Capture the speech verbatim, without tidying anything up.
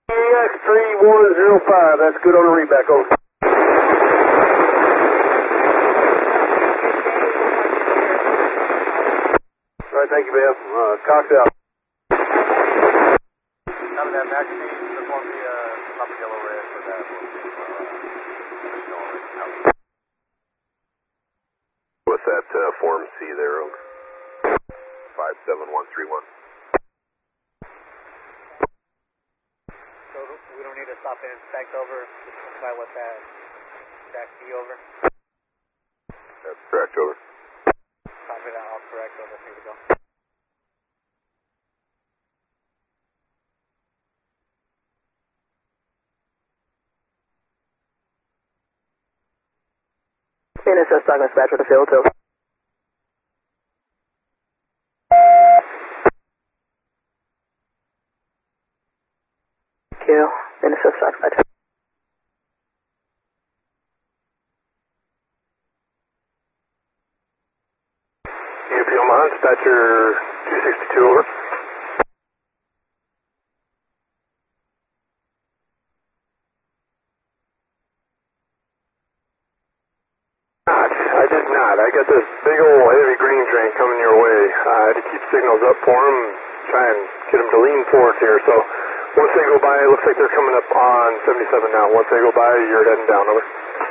X three one zero five, that's good on the readback, over. All right, thank you, Bill. Uh, Cox out. Copy that, Max, just want the uh, copy yellow red for that. Uh, What's that uh, Form C there, over? five seven one three one. So we don't need to stop and inspect, over, just comply with that, that key, over. That's correct, over. Copy that, all correct, over, here we go. N S S Stock Dispatch with the field, too. Q, N S S Stock Dispatch. U P Omaha, dispatcher two sixty-two, over. I did not. I got this big old heavy green train coming your way. Uh, I had to keep signals up for them, try and get them to lean forward here. So once they go by, it looks like they're coming up on seventy-seven now. Once they go by, you're heading down, over.